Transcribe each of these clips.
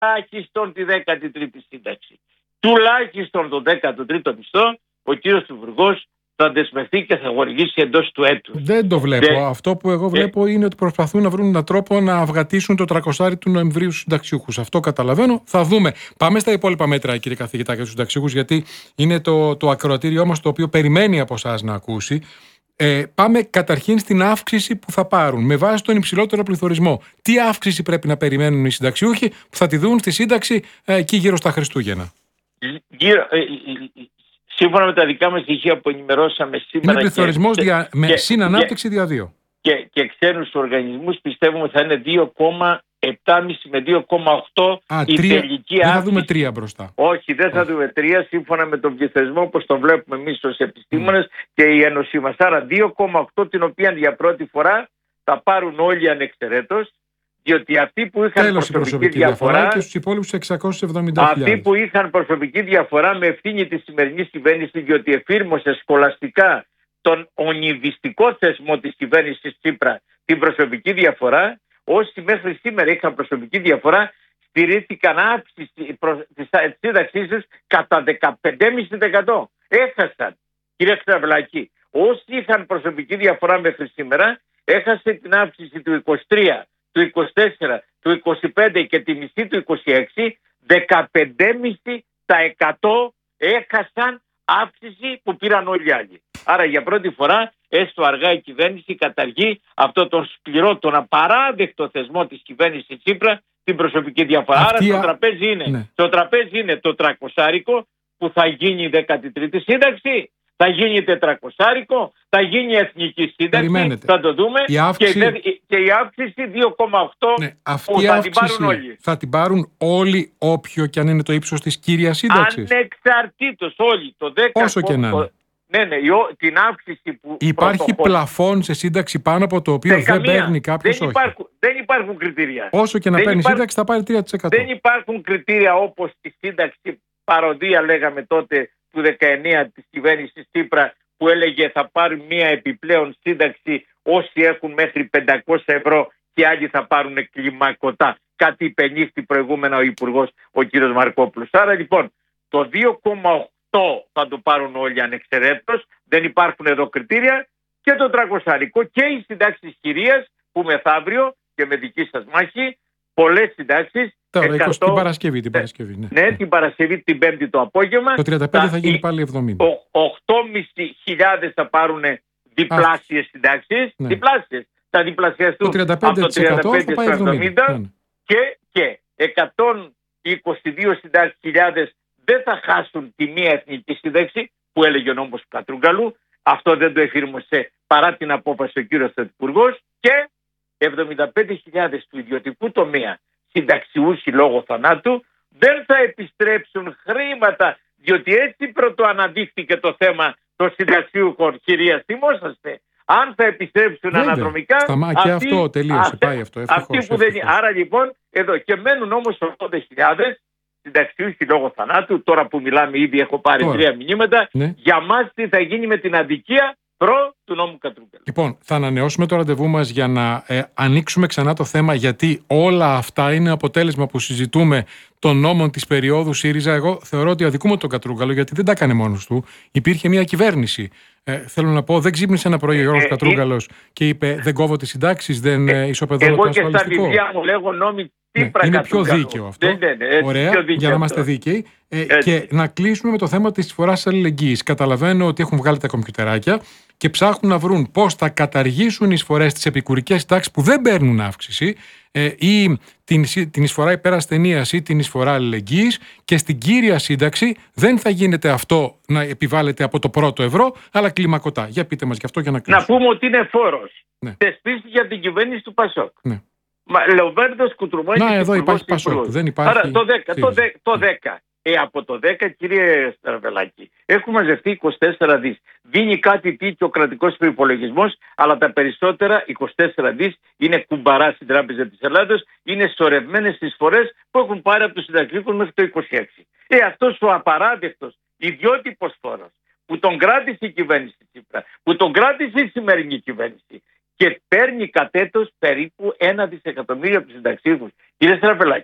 τουλάχιστον τη 13η σύνταξη. Τουλάχιστον τον 13ο μισθό, ο κύριος Υπουργός θα δεσμευτεί και θα χορηγήσει εντός του έτους. Δεν το βλέπω. Αυτό που εγώ βλέπω είναι ότι προσπαθούν να βρουν έναν τρόπο να αυγατήσουν το 300 του Νοεμβρίου στους συνταξιούχους. Αυτό καταλαβαίνω. Θα δούμε. Πάμε στα υπόλοιπα μέτρα, κύριε καθηγητά, για τους συνταξιούχους, γιατί είναι το ακροατήριό μας το οποίο περιμένει από εσάς να ακούσει. Πάμε καταρχήν στην αύξηση που θα πάρουν με βάση τον υψηλότερο πληθωρισμό. Τι αύξηση πρέπει να περιμένουν οι συνταξιούχοι που θα τη δουν στη σύνταξη εκεί γύρω στα Χριστούγεννα? Σύμφωνα με τα δικά μας στοιχεία που ενημερώσαμε σήμερα. Είναι πληθωρισμός με συνανάπτυξη δια 2. Και ξένους οργανισμούς πιστεύουμε θα είναι 2,7,5 με 2,8 η τελική αύξηση. Δεν θα δούμε 3 μπροστά. Όχι, δεν θα δούμε 3 σύμφωνα με τον πληθωρισμό όπως το βλέπουμε εμείς ως επιστήμονες και η Ένωση μας. Άρα 2,8 την οποία για πρώτη φορά θα πάρουν όλοι ανεξαιρέτως. Διότι αυτοί που είχαν προσωπική διαφορά και στους υπόλοιπους 670.000. Αυτοί που είχαν προσωπική διαφορά με ευθύνη τη σημερινή κυβέρνηση, διότι εφήρμοσε σχολαστικά τον ονειδιστικό θεσμό της κυβέρνησης Τσίπρα την προσωπική διαφορά, όσοι μέχρι σήμερα είχαν προσωπική διαφορά στηρίχθηκαν αύξηση της σύνταξής τους κατά 15,5%. Έχασαν, κύριε Ξαβλάκη, όσοι είχαν προσωπική διαφορά μέχρι σήμερα, έχασε την αύξηση του 23%, του 24, του 25 και τη μισή του 26, 15,5% έχασαν αύξηση που πήραν όλοι οι άλλοι. Άρα για πρώτη φορά, έστω αργά, η κυβέρνηση καταργεί αυτό τον σκληρό, τον απαράδεκτο θεσμό της κυβέρνησης Τσίπρα, την προσωπική διαφορά. Άρα στο τραπέζι είναι το 300 που θα γίνει η 13η σύνταξη, θα γίνει 400, θα γίνει εθνική σύνταξη, θα το δούμε, και η αύξηση 2,8 που θα την πάρουν όλοι. Θα την πάρουν όλοι, όποιο και αν είναι το ύψος της κύριας σύνταξης. Ανεξαρτήτως όλοι. Το 10, όσο και να είναι. Ναι, την αύξηση που υπάρχει πλαφόν σε σύνταξη πάνω από το οποίο δεν παίρνει κάποιος? Δεν υπάρχουν κριτήρια. Όσο και να παίρνει σύνταξη θα πάρει 3%. Δεν υπάρχουν κριτήρια όπως τη σύνταξη παροδία λέγαμε τότε του 19 της κυβέρνησης Τσίπρα, που έλεγε θα πάρουν μια επιπλέον σύνταξη όσοι έχουν μέχρι 500 ευρώ και άλλοι θα πάρουν κλιμακωτά. Κάτι υπενήχθη προηγούμενα ο Υπουργός, ο κύριος Μαρκόπουλος. Άρα λοιπόν το 2,8 θα το πάρουν όλοι ανεξαιρέτως, δεν υπάρχουν εδώ κριτήρια, και το 300 και οι συντάξεις κυρίας που μεθαύριο και με δική σας μάχη πολλές συντάξεις. Τώρα, την Παρασκευή. Ναι, την Παρασκευή, την Πέμπτη το απόγευμα. Το 35 θα γίνει πάλι 70. 8.500 θα πάρουν διπλάσιες συντάξεις. Ναι. Διπλάσιες. Θα διπλασιαστούν το 35% από το 35% θα πάει στο 70. Ναι. Και 122.000 δεν θα χάσουν τη μία εθνική σύνταξη που έλεγε ο νόμος του Κατρούγκαλου. Αυτό δεν το εφήρμοσε παρά την απόφαση ο κύριος Πρωθυπουργός. Και 75.000 του ιδιωτικού τομέα συνταξιούχοι λόγω θανάτου δεν θα επιστρέψουν χρήματα, διότι έτσι πρωτοαναδείχθηκε το θέμα των συνταξιούχων. Κυρία, θυμόσαστε, αν θα επιστρέψουν αναδρομικά. Και αυτό τελείωσε, πάει αυτό. Άρα λοιπόν εδώ και μένουν όμως 80.000 συνταξιούχοι λόγω θανάτου. Τώρα που μιλάμε ήδη έχω πάρει 3 μηνύματα. Ναι. Για μας τι θα γίνει με την αδικία του νόμου Κατρούγκαλου. Λοιπόν, θα ανανεώσουμε το ραντεβού μας για να ανοίξουμε ξανά το θέμα, γιατί όλα αυτά είναι αποτέλεσμα που συζητούμε των νόμων της περίοδου ΣΥΡΙΖΑ. Εγώ θεωρώ ότι αδικούμε τον Κατρούγκαλο, γιατί δεν τα έκανε μόνος του. Υπήρχε μια κυβέρνηση. Θέλω να πω, δεν ξύπνησε ένα πρωί ο Γιώργος Κατρούγκαλος και είπε δεν κόβω τις συντάξεις, δεν ισοπεδώνω το ασφαλιστικό. Εγώ και στα βιβλία μου λέγω νόμοι Τσίπρα. Είναι πιο δίκαιο αυτό. Ωραία, για να είμαστε δίκαιοι. Και να κλείσουμε με το θέμα της εισφοράς αλληλεγγύης. Καταλαβαίνω ότι έχουν βγάλει τα κομπιουτεράκια και ψάχνουν να βρουν πώς θα καταργήσουν οι εισφορές στις επικουρικές συντάξεις που δεν παίρνουν αύξηση, ή την εισφορά υπερασθενείας ή την εισφορά αλληλεγγύης, και στην κύρια σύνταξη δεν θα γίνεται αυτό να επιβάλλεται από το πρώτο ευρώ, αλλά κλιμακωτά. Για πείτε μας γι' αυτό για να κλείσουμε. Να πούμε ότι είναι φόρος. Ναι. Θεσπίστηκε για την κυβέρνηση του Πασόκ. Ναι. Λεοβέρντος Κουτρουμάκης. Να, εδώ υπάρχει Πασόκ. Δεν υπάρχει. Άρα το 10. Από το 10, κύριε Στραβελάκη, έχουν μαζευτεί 24 δις. Δίνει κάτι πει και ο κρατικός προϋπολογισμός, αλλά τα περισσότερα, 24 δις, είναι κουμπαρά στην Τράπεζα της Ελλάδος, είναι σωρευμένες εισφορές που έχουν πάρει από τους συνταξιούχους μέχρι το 26. Αυτός ο απαράδεκτος ιδιότυπος φόρος που τον κράτησε η κυβέρνηση Τσίπρα, που τον κράτησε η σημερινή κυβέρνηση και παίρνει κατ' έτος περίπου 1 δισεκατομμύριο από τους συνταξιούχους. Κύριε Στραβελάκη,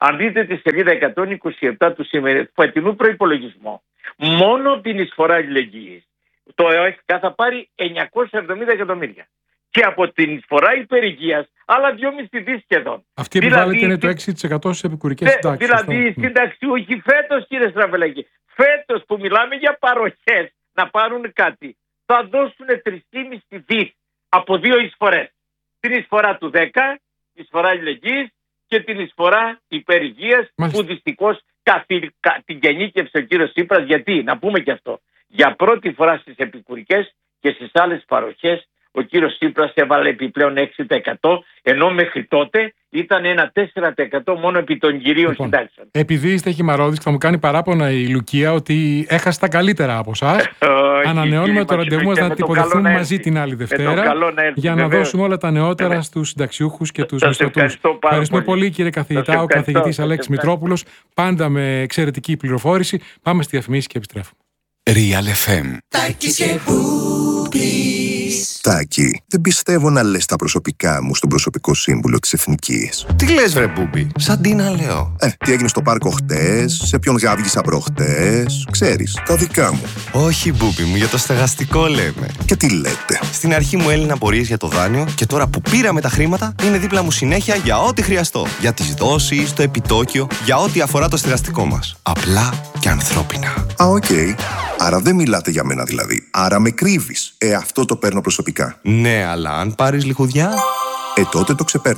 Αν δείτε τη σελίδα 127 του φετινού προϋπολογισμού, μόνο την εισφορά αλληλεγγύης το ΕΟΕΚ θα πάρει 970 εκατομμύρια. Και από την εισφορά υπερηγείας άλλα 2,5 δις σχεδόν. Αυτή επιβάλλεται είναι το 6% στις επικουρικές συντάξεις. Δηλαδή οι συνταξιούχοι φέτος, κύριε Στραβελάκη, φέτος που μιλάμε για παροχές να πάρουν κάτι, θα δώσουν 3,5 δις από 2 εισφορές. Την εισφορά του 10, εισφορά αλληλεγγύης, και την εισφορά υπερηγείας, που δυστυχώς την γενίκευσε ο κύριος Τσίπρας. Γιατί, να πούμε και αυτό, για πρώτη φορά στις επικουρικές και στις άλλες παροχές ο κύριος Τσίπρας έβαλε επιπλέον 6%, ενώ μέχρι τότε ήταν ένα 4% μόνο επί των κυρίων συντάξεων. Επειδή είστε χυμαρώδης, θα μου κάνει παράπονα η Λουκία ότι έχασε τα καλύτερα από εσάς. Ανανεώνουμε το ραντεβού μας να τυποδεχθούμε μαζί την άλλη Δευτέρα για να δώσουμε όλα τα νεότερα στους συνταξιούχους και τους μισθωτούς. Ευχαριστούμε πολύ, κύριε καθηγητά. Ο καθηγητής Αλέξης Μητρόπουλος, πάντα με εξαιρετική πληροφόρηση. Πάμε στη διαφημίση και επιστρέφουμε. Real FM. Τάκη, δεν πιστεύω να λες τα προσωπικά μου στον προσωπικό σύμβουλο της Εθνικής. Τι λες, βρε Μπούμπη, σαν τι να λέω. Τι έγινε στο πάρκο χτες, σε ποιον γάβγισα προχτές, ξέρεις, τα δικά μου. Όχι, Μπούμπη μου, για το στεγαστικό λέμε. Και τι λέτε. Στην αρχή μου έλυναν απορίες για το δάνειο και τώρα που πήραμε τα χρήματα είναι δίπλα μου συνέχεια για ό,τι χρειαστώ. Για τις δόσεις, το επιτόκιο, για ό,τι αφορά το στεγαστικό μας. Απλά και ανθρώπινα. Οκ. Άρα δεν μιλάτε για μένα δηλαδή. Άρα με κρύβεις. Αυτό το παίρνω προσωπικά. Ναι, αλλά αν πάρεις λιχουδιά... Τότε το ξεπέρνω.